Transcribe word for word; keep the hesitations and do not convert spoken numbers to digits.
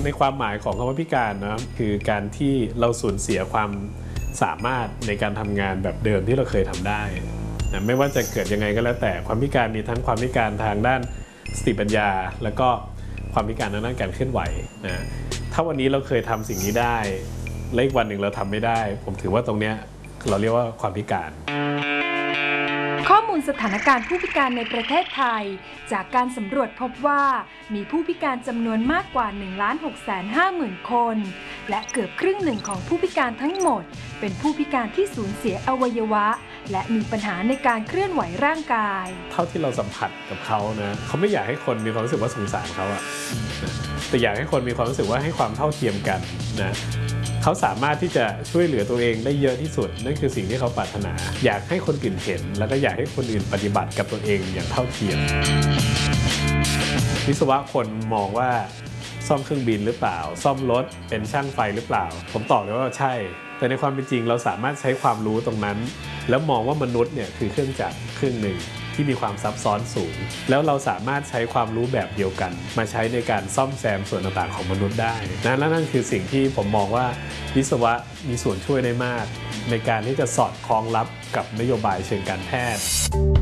ในความหมายของคำว่าพิการนะคือการที่เราสูญเสียความสามารถในการทำงานแบบเดิมที่เราเคยทำได้นะไม่ว่าจะเกิดยังไงก็แล้วแต่ความพิการมีทั้งความพิการทางด้านสติปัญญาแล้วก็ความพิการทางด้านการเคลื่อนไหวนะถ้าวันนี้เราเคยทำสิ่งนี้ได้และอีกวันหนึ่งเราทำไม่ได้ผมถือว่าตรงเนี้ยเราเรียกว่าความพิการข้อมูลสถานการณ์ผู้พิการในประเทศไทยจากการสำรวจพบว่ามีผู้พิการจำนวนมากกว่า หนึ่งล้านหกแสนห้าหมื่น คนและเกือบครึ่งหนึ่งของผู้พิการทั้งหมดเป็นผู้พิการที่สูญเสียอวัยวะและมีปัญหาในการเคลื่อนไหวร่างกายเท่าที่เราสัมผัสกับเขานะเขาไม่อยากให้คนมีความรู้สึกว่าสงสารเขาอะแต่อยากให้คนมีความรู้สึกว่าให้ความเท่าเทียมกันนะเขาสามารถที่จะช่วยเหลือตัวเองได้เยอะที่สุดนั่นคือสิ่งที่เขาปรารถนาอยากให้คนอื่นเห็นแล้วก็อยากให้คนอื่นปฏิบัติกับตัวเองอย่างเท่าเทียมวิศวะคนมองว่าซ่อมเครื่องบินหรือเปล่าซ่อมรถเป็นช่างไฟหรือเปล่าผมตอบเลยว่าใช่แต่ในความเป็นจริงเราสามารถใช้ความรู้ตรงนั้นแล้วมองว่ามนุษย์เนี่ยคือเครื่องจักรเครื่องหนึ่งที่มีความซับซ้อนสูงแล้วเราสามารถใช้ความรู้แบบเดียวกันมาใช้ในการซ่อมแซมส่วนต่างๆของมนุษย์ได้นะและนั่นคือสิ่งที่ผมมองว่าวิศวะมีส่วนช่วยได้มากในการที่จะสอดคล้องรับกับนโยบายเชิงการแพทย์